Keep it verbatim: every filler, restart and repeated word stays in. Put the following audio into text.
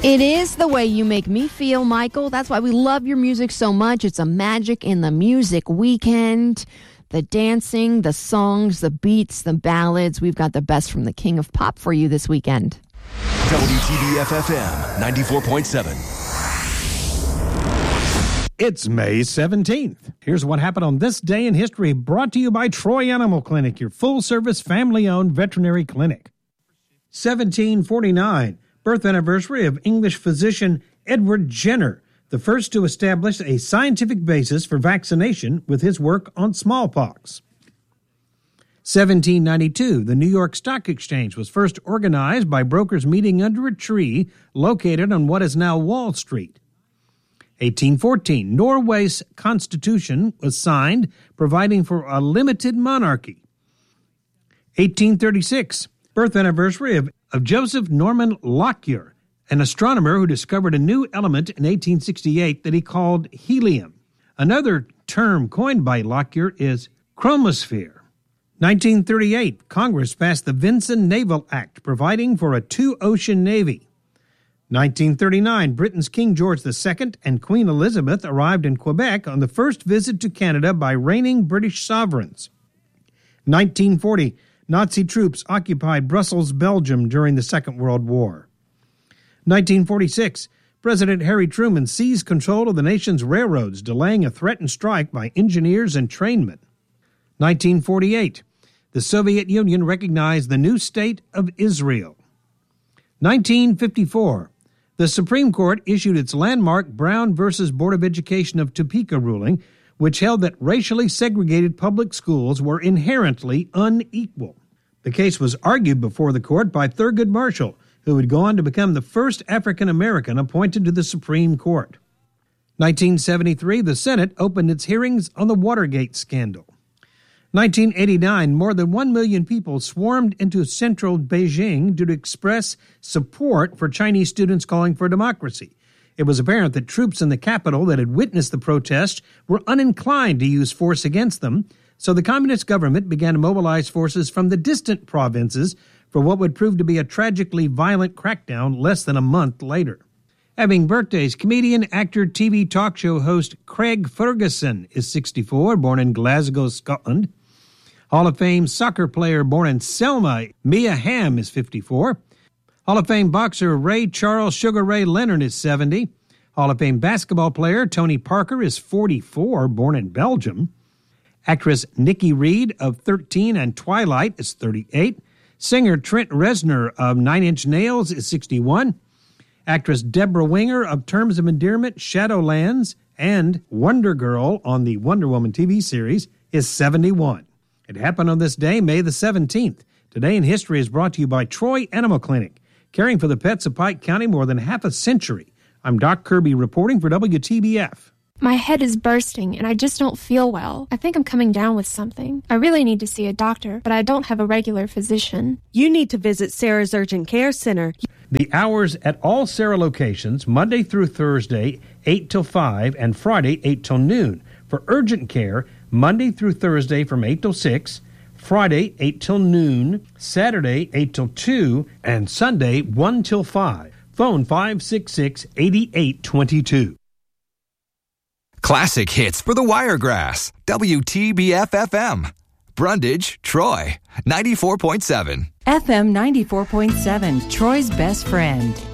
It is the way you make me feel, Michael. That's why we love your music so much. It's a Magic in the Music weekend. The dancing, the songs, the beats, the ballads. We've got the best from the King of Pop for you this weekend. W T B F F M ninety-four point seven. It's May seventeenth. Here's what happened on this day in history, brought to you by Troy Animal Clinic, your full-service, family-owned veterinary clinic. seventeen forty-nine, birth anniversary of English physician Edward Jenner, the first to establish a scientific basis for vaccination with his work on smallpox. seventeen ninety-two, the New York Stock Exchange was first organized by brokers meeting under a tree located on what is now Wall Street. eighteen fourteen, Norway's constitution was signed, providing for a limited monarchy. eighteen thirty-six, birth anniversary of, of Joseph Norman Lockyer, an astronomer who discovered a new element in eighteen sixty-eight that he called helium. Another term coined by Lockyer is chromosphere. nineteen thirty-eight, Congress passed the Vinson Naval Act, providing for a two-ocean navy. nineteen thirty-nine, Britain's King George the Second and Queen Elizabeth arrived in Quebec on the first visit to Canada by reigning British sovereigns. nineteen forty, Nazi troops occupied Brussels, Belgium during the Second World War. nineteen forty-six, President Harry Truman seized control of the nation's railroads, delaying a threatened strike by engineers and trainmen. nineteen forty-eight, the Soviet Union recognized the new state of Israel. nineteen fifty-four, the Supreme Court issued its landmark Brown versus Board of Education of Topeka ruling, which held that racially segregated public schools were inherently unequal. The case was argued before the court by Thurgood Marshall, who would go on to become the first African-American appointed to the Supreme Court. nineteen seventy-three, the Senate opened its hearings on the Watergate scandal. nineteen eighty-nine, more than one million people swarmed into central Beijing to express support for Chinese students calling for democracy. It was apparent that troops in the capital that had witnessed the protest were uninclined to use force against them, so the communist government began to mobilize forces from the distant provinces for what would prove to be a tragically violent crackdown less than a month later. Having birthdays, comedian, actor, T V talk show host Craig Ferguson is sixty-four, born in Glasgow, Scotland. Hall of Fame soccer player born in Selma, Mia Hamm is fifty-four. Hall of Fame boxer Ray Charles Sugar Ray Leonard is seventy. Hall of Fame basketball player Tony Parker is forty-four, born in Belgium. Actress Nikki Reed of thirteen and Twilight is thirty-eight. Singer Trent Reznor of Nine Inch Nails is sixty-one. Actress Deborah Winger of Terms of Endearment, Shadowlands, and Wonder Girl on the Wonder Woman T V series is seventy-one. It happened on this day, May the seventeenth. Today in History is brought to you by Troy Animal Clinic, caring for the pets of Pike County more than half a century. I'm Doc Kirby reporting for W T B F. My head is bursting and I just don't feel well. I think I'm coming down with something. I really need to see a doctor, but I don't have a regular physician. You need to visit Sarah's Urgent Care Center. The hours at all Sarah locations, Monday through Thursday, eight till five, and Friday, eight till noon. For urgent care, Monday through Thursday from eight till six, Friday, eight till noon, Saturday, eight till two, and Sunday, one till five. Phone five six six, eight eight two two. Classic hits for the Wiregrass. W T B F F M. Brundage, Troy. ninety-four point seven. F M ninety-four point seven, Troy's best friend.